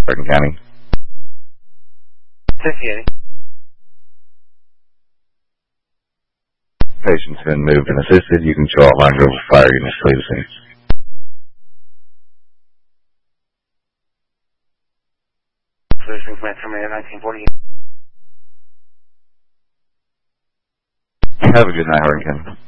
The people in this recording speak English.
Hardin County. 6080. Patient's been moved and assisted. You can show all line over fire units, please. Solution Command Terminator 1940. Have a good night, Hardin County.